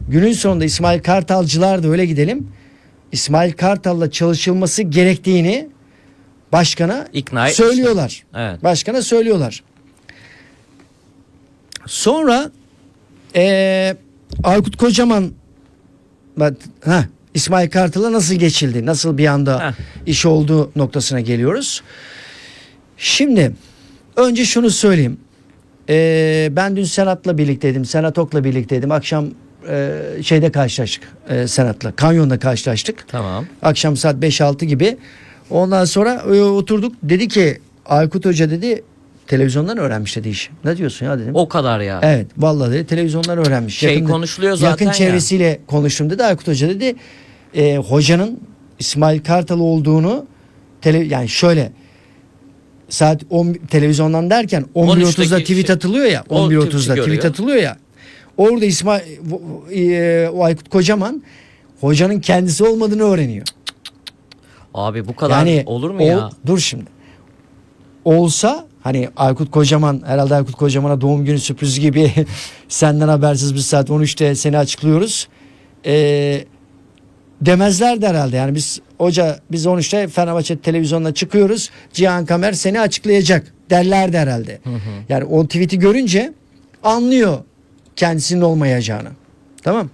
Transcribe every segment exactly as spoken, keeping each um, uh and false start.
günün sonunda İsmail Kartalcılar da öyle gidelim. İsmail Kartal'la çalışılması gerektiğini başkana İkna söylüyorlar. Evet. Başkana söylüyorlar. Sonra ee, Aykut Kocaman heh, İsmail Kartal'a nasıl geçildi? Nasıl bir anda Heh. iş olduğu noktasına geliyoruz. Şimdi önce şunu söyleyeyim. Ee, ben dün Senat'la birlikteydim. Senat Ok'la birlikteydim. Akşam e, şeyde karşılaştık. E, Senat'la. Kanyon'da karşılaştık. Tamam. Akşam saat beş altı gibi. Ondan sonra e, oturduk. Dedi ki Aykut Hoca dedi televizyondan öğrenmiş dedi işi. Ne diyorsun ya dedim. O kadar ya. Evet vallahi dedi televizyondan öğrenmiş. Şey yakın, konuşuluyor zaten yakın ya. çevresiyle konuştum dedi. Aykut Hoca dedi e, hocanın İsmail Kartal olduğunu tele, yani şöyle saat on televizyondan derken on bir otuzda tweet şey, atılıyor ya. o on bir otuzda tweet'i tweet görüyor. atılıyor ya. Orada İsmail e, o Aykut Kocaman hocanın kendisi olmadığını öğreniyor. Abi bu kadar Yani olur mu ol- ya? Dur şimdi. Olsa hani Aykut Kocaman herhalde Aykut Kocaman'a doğum günü sürprizi gibi senden habersiz bir saat on üçte seni açıklıyoruz. Ee, demezlerdi herhalde. Yani biz hoca biz on üçte Fenerbahçe televizyonuna çıkıyoruz. Cihan Kamer seni açıklayacak derlerdi herhalde. Hı hı. Yani o tweet'i görünce anlıyor kendisinin olmayacağını. Tamam.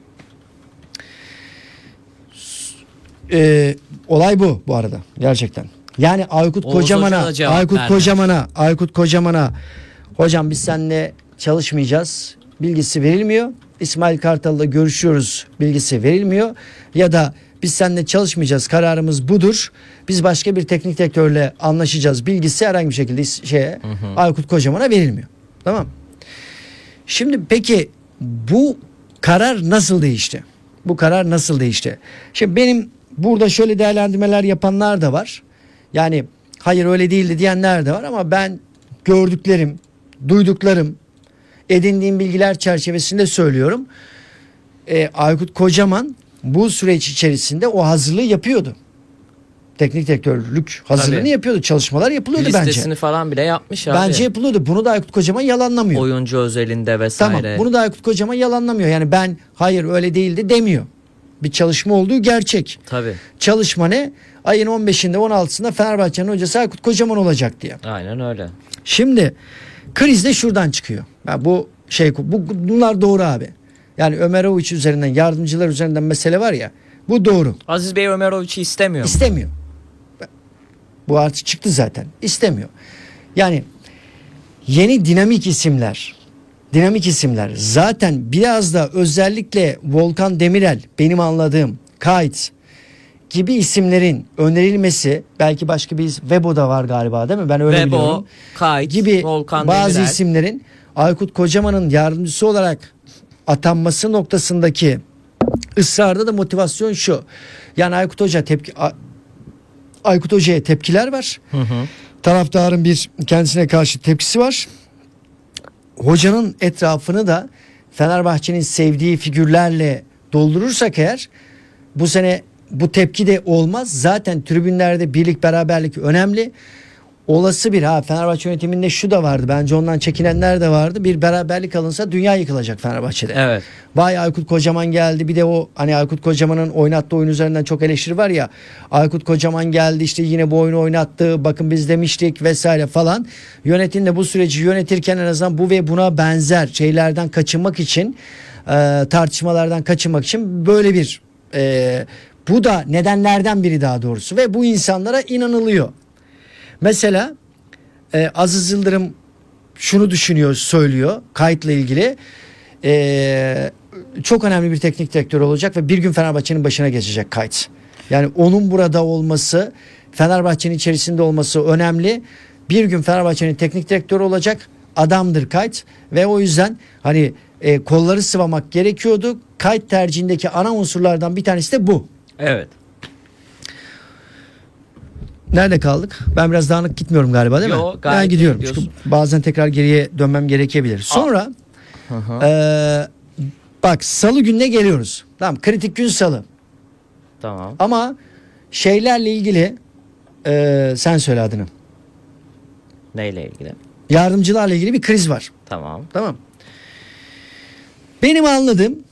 Ee, olay bu bu arada gerçekten. Yani Aykut Oğuz Hoca Kocaman'a da cevap Aykut vermemiş. Kocaman'a Aykut Kocaman'a hocam biz seninle çalışmayacağız bilgisi verilmiyor. İsmail Kartal'la görüşüyoruz bilgisi verilmiyor. Ya da biz seninle çalışmayacağız kararımız budur. Biz başka bir teknik direktörle anlaşacağız bilgisi herhangi bir şekilde şeye Hı hı. Aykut Kocaman'a verilmiyor. Tamam. Şimdi peki bu karar nasıl değişti? Bu karar nasıl değişti? Şimdi benim burada şöyle değerlendirmeler yapanlar da var. Yani hayır öyle değildi diyenler de var ama ben gördüklerim, duyduklarım, edindiğim bilgiler çerçevesinde söylüyorum. Ee, Aykut Kocaman bu süreç içerisinde o hazırlığı yapıyordu. Teknik direktörlük hazırlığını Tabii. yapıyordu. Çalışmalar yapılıyordu Listesini bence. falan bile yapmış abi. Bence yapılıyordu. Bunu da Aykut Kocaman yalanlamıyor. Oyuncu özelinde vesaire. Tamam. Bunu da Aykut Kocaman yalanlamıyor. Yani ben hayır öyle değildi demiyor. Bir çalışma olduğu gerçek. Tabii. Çalışma ne? Ayın on beşinde on altısında Fenerbahçe'nin hocası Aykut Kocaman olacak diye. Aynen öyle. Şimdi kriz de şuradan çıkıyor. Yani bu şey bu bunlar doğru abi. Yani Ömer Ovuç üzerinden yardımcılar üzerinden mesele var ya. Bu doğru. Aziz Bey Ömeroviç'i istemiyor mu? İstemiyor. Bu artık çıktı zaten. İstemiyor. Yani yeni dinamik isimler dinamik isimler zaten biraz da özellikle Volkan Demirel benim anladığım Kayt gibi isimlerin önerilmesi belki başka bir Vebo da var galiba değil mi? Ben öyle Vebo, biliyorum. Kayt, Gibi Volkan bazı Demirel. isimlerin Aykut Kocaman'ın yardımcısı olarak atanması noktasındaki ısrarda da motivasyon şu. Yani Aykut Hoca tepki A- Aykut Hoca'ya tepkiler var. Hı hı. Taraftarın bir kendisine karşı tepkisi var. Hocanın etrafını da Fenerbahçe'nin sevdiği figürlerle doldurursak eğer bu sene bu tepki de olmaz. Zaten tribünlerde birlik beraberlik önemli. Olası bir ha Fenerbahçe yönetiminde şu da vardı. Bence ondan çekinenler de vardı. Bir beraberlik alınsa dünya yıkılacak Fenerbahçe'de. Evet. Vay Aykut Kocaman geldi. Bir de o hani Aykut Kocaman'ın oynattığı oyun üzerinden çok eleştiri var ya. Aykut Kocaman geldi işte yine bu oyunu oynattı. Bakın biz demiştik vesaire falan. Yönetim de bu süreci yönetirken en azından bu ve buna benzer şeylerden kaçınmak için e, tartışmalardan kaçınmak için böyle bir e, bu da nedenlerden biri daha doğrusu ve bu insanlara inanılıyor. Mesela e, Aziz Yıldırım şunu düşünüyor, söylüyor kayıtla ilgili. E, çok önemli bir teknik direktör olacak ve bir gün Fenerbahçe'nin başına geçecek Kayt. Yani onun burada olması, Fenerbahçe'nin içerisinde olması önemli. Bir gün Fenerbahçe'nin teknik direktörü olacak adamdır Kayt ve o yüzden hani e, kolları sıvamak gerekiyordu. Kayt tercihindeki ana unsurlardan bir tanesi de bu. Evet. Nerede kaldık? Ben biraz dağınık gitmiyorum galiba değil Yo, mi? gayet Ben gidiyorum. iyi Çünkü gidiyorsun. bazen tekrar geriye dönmem gerekebilir. Sonra Hı hı. eee, bak salı gününe geliyoruz. Tamam kritik gün salı. Tamam. Ama şeylerle ilgili eee, sen söyle adını. Neyle ilgili? Yardımcılarla ilgili bir kriz var. Tamam. Tamam. Benim anladığım